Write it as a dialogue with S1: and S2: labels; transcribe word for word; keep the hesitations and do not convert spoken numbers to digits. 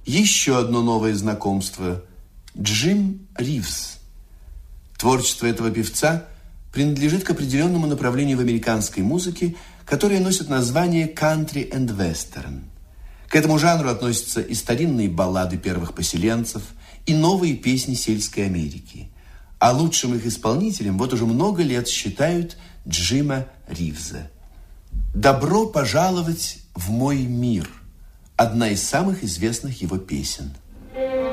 S1: Еще одно новое знакомство – Джим Ривз. Творчество этого певца принадлежит к определенному направлению в американской музыке, которое носит название «country and western». К этому жанру относятся и старинные баллады первых поселенцев, и новые песни сельской Америки. А лучшим их исполнителем вот уже много лет считают Джима Ривза. «Добро пожаловать в мой мир» – одна из самых известных его песен.